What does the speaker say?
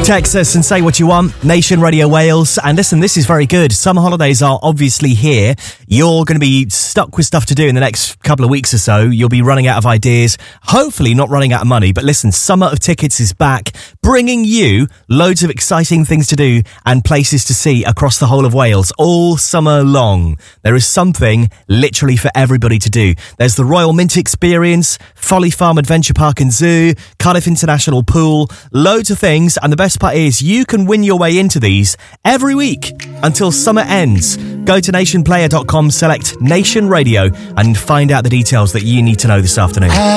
Text us and say what you want. Nation Radio Wales. And listen, this is very good. Summer holidays are obviously here. You're going to be stuck with stuff to do in the next couple of weeks or so. You'll be running out of ideas. Hopefully not running out of money. But listen, Summer of Tickets is back, bringing you loads of exciting things to do and places to see across the whole of Wales all summer long. There is something literally for everybody to do. There's the Royal Mint Experience, Folly Farm Adventure Park and Zoo, Cardiff International Pool, loads of things. And the best part is you can win your way into these every week until summer ends. Go to nationplayer.com, select Nation Radio and find out the details that you need to know this afternoon.